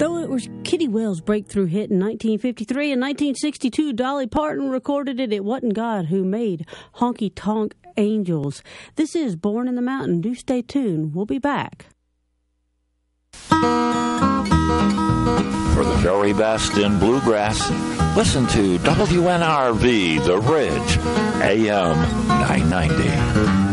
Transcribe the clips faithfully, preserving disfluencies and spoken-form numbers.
Though it was Kitty Wells' breakthrough hit in nineteen fifty-three and nineteen sixty-two, Dolly Parton recorded it. It wasn't God who made Honky Tonk Angels. This is Born in the Mountain. Do stay tuned. We'll be back. For the very best in bluegrass, listen to W N R V The Ridge, A M nine ninety.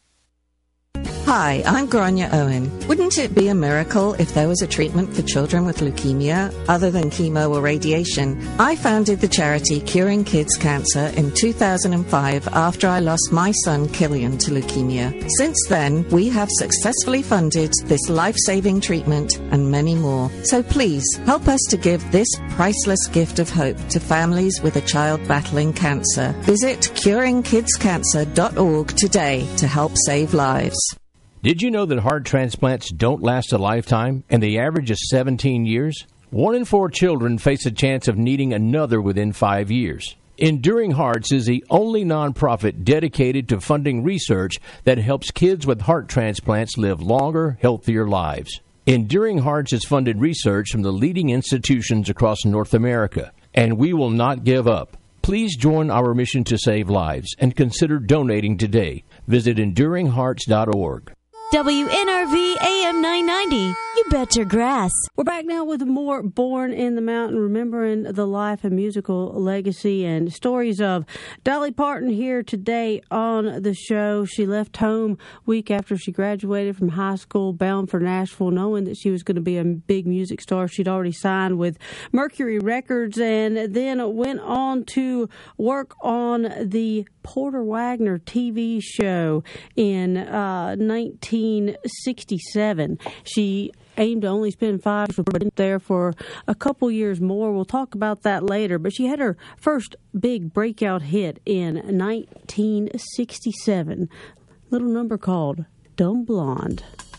Hi, I'm Grania Owen. Wouldn't it be a miracle if there was a treatment for children with leukemia other than chemo or radiation? I founded the charity Curing Kids Cancer in two thousand five after I lost my son Killian to leukemia. Since then, we have successfully funded this life-saving treatment and many more. So please, help us to give this priceless gift of hope to families with a child battling cancer. Visit curing kids cancer dot org today to help save lives. Did you know that heart transplants don't last a lifetime, and the average is seventeen years? One in four children face a chance of needing another within five years. Enduring Hearts is the only nonprofit dedicated to funding research that helps kids with heart transplants live longer, healthier lives. Enduring Hearts has funded research from the leading institutions across North America, and we will not give up. Please join our mission to save lives and consider donating today. Visit enduring hearts dot org. W N R V A M nine ninety. You bet your grass. We're back now with more Born in the Mountain, remembering the life and musical legacy and stories of Dolly Parton here today on the show. She left home week after she graduated from high school, bound for Nashville, knowing that she was going to be a big music star. She'd already signed with Mercury Records and then went on to work on the Porter Wagner T V show in uh, nineteen sixty-seven. She aimed to only spend five years, but there for a couple years more. We'll talk about that later. But she had her first big breakout hit in nineteen sixty-seven. Little number called Dumb Blonde.